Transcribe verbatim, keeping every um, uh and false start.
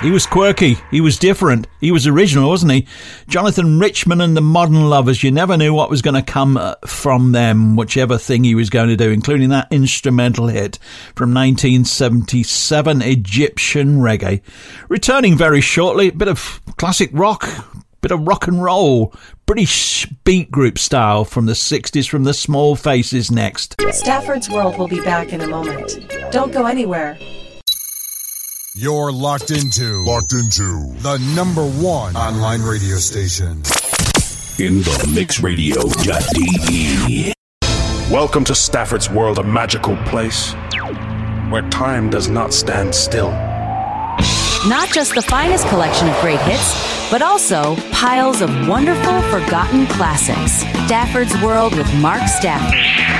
He was quirky, he was different, he was original, wasn't he? Jonathan Richman and the Modern Lovers, you never knew what was going to come from them, whichever thing he was going to do, including that instrumental hit from nineteen seventy-seven, Egyptian Reggae. Returning very shortly, a bit of classic rock, bit of rock and roll, British beat group style from the sixties from the Small Faces next. Stafford's World will be back in a moment. Don't go anywhere. You're locked into Locked into the number one online radio station. In the mix radio dot d e. Welcome to Stafford's World, a magical place where time does not stand still. Not just the finest collection of great hits, but also piles of wonderful forgotten classics. Stafford's World with Mark Stafford.